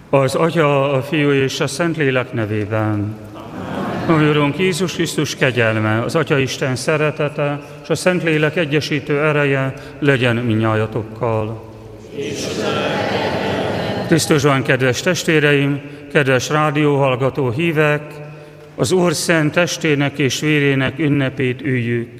Az Atya, a Fiú és a Szentlélek nevében. Ami Urunk Jézus Krisztus kegyelme, az Atya Isten szeretete és a Szentlélek egyesítő ereje legyen minnyájatokkal. Krisztusban, kedves testvéreim, kedves rádióhallgató hívek, az Úr szent testének és vérének ünnepét üljük.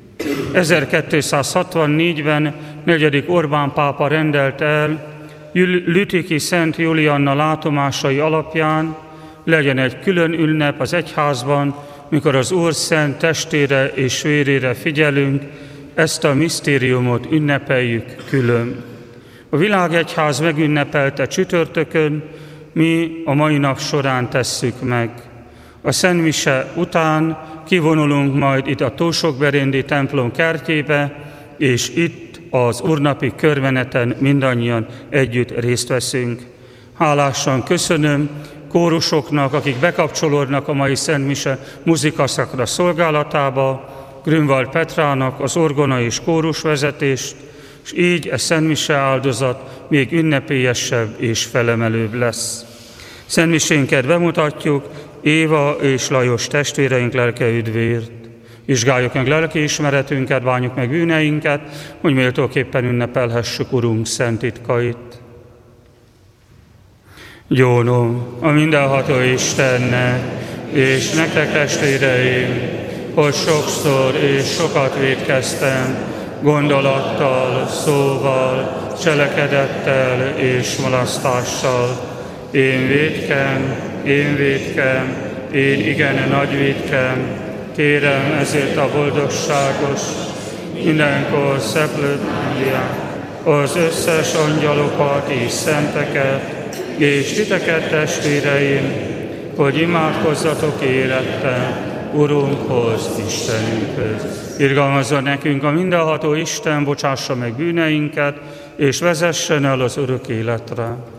1264-ben 4. Orbán pápa rendelt el, Lütiki Szent Julianna látomásai alapján legyen egy külön ünnep az egyházban, mikor az Úr szent testére és vérére figyelünk, ezt a misztériumot ünnepeljük külön. A világegyház megünnepelte csütörtökön, mi a mai nap során tesszük meg. A Szent Mise után kivonulunk majd itt a Tósokberéndi templom kertjébe, és itt az úrnapi körmeneten mindannyian együtt részt veszünk. Hálásan köszönöm kórusoknak, akik bekapcsolódnak a mai Szent Mise muzikaszakra szolgálatába, Grünwald Petrának az orgona és kórusvezetést, és így a Szent Mise áldozat még ünnepélyesebb és felemelőbb lesz. Szent Misénket bemutatjuk Éva és Lajos testvéreink lelke üdvért. Vizsgáljuk meg lelkiismeretünket, bánjuk meg bűneinket, hogy méltóképpen ünnepelhessük Urunk szent titkait. Gyónom a mindenható Istennek, és nektek testvéreim, hogy sokszor és sokat vétkeztem, gondolattal, szóval, cselekedettel és mulasztással. Én vétkem, én igen nagy vétkem, kérem ezért a boldogságos, mindenkor szeplőt az összes angyalokat és szenteket, és titeket testvéreim, hogy imádkozzatok érettel Urunkhoz, Istenünkhöz. Irgalmazzon nekünk a mindenható Isten, bocsássa meg bűneinket, és vezessen el az örök életre.